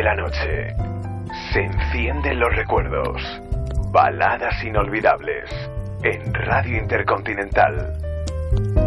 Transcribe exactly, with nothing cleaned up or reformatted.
la noche. Se encienden los recuerdos. Baladas inolvidables. En Radio Intercontinental.